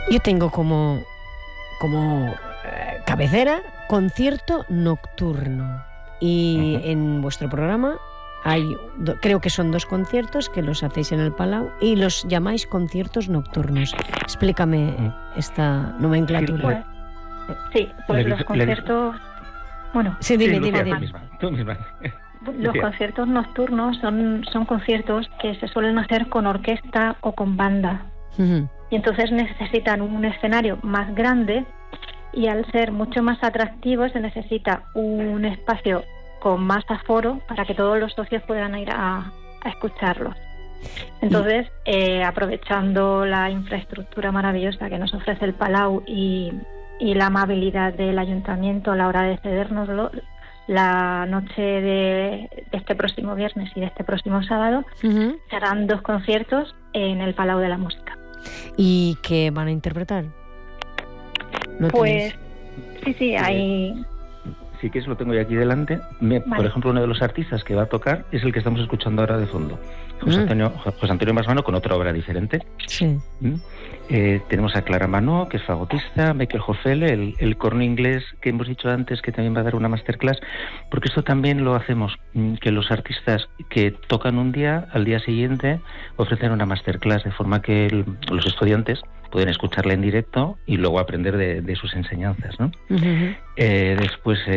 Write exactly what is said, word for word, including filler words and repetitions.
Yo tengo como, como eh, cabecera concierto nocturno. Y uh-huh. en vuestro programa hay, do, creo que son dos conciertos que los hacéis en el Palau y los llamáis conciertos nocturnos. Explícame uh-huh. esta nomenclatura. Pues, sí, pues le, los conciertos... Le, bueno, sí, dime, sí, dime, dime. dime. Misma, tú misma. Los conciertos nocturnos son, son conciertos que se suelen hacer con orquesta o con banda. Uh-huh. Y entonces necesitan un escenario más grande y al ser mucho más atractivo se necesita un espacio con más aforo para que todos los socios puedan ir a, a escucharlos. Entonces, eh, aprovechando la infraestructura maravillosa que nos ofrece el Palau y, y la amabilidad del ayuntamiento a la hora de cedérnoslo, la noche de, de este próximo viernes y de este próximo sábado uh-huh. serán dos conciertos en el Palau de la Música. ¿Y qué van a interpretar? ¿No pues sí, sí, hay... Sí que eso lo tengo yo aquí delante. Me, vale. Por ejemplo, uno de los artistas que va a tocar es el que estamos escuchando ahora de fondo, José mm. Antonio, José Antonio Masmano, con otra obra diferente. Sí. ¿Mm? Eh, tenemos a Clara Manó, que es fagotista, Michael Hofele, el, el corno inglés que hemos dicho antes, que también va a dar una masterclass, porque esto también lo hacemos, que los artistas que tocan un día, al día siguiente ofrecen una masterclass, de forma que el, los estudiantes pueden escucharla en directo y luego aprender de, de sus enseñanzas, ¿no? Uh-huh. Eh, después... Eh,